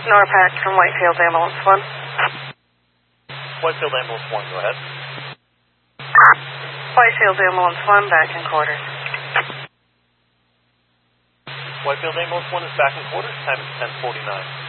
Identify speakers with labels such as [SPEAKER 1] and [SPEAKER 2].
[SPEAKER 1] Norpac from Whitefield Ambulance 1.
[SPEAKER 2] Whitefield Ambulance 1, go ahead.
[SPEAKER 1] Whitefield Ambulance 1, back in quarters.
[SPEAKER 2] Whitefield Ambulance 1 is back in quarters. Time is 10:49.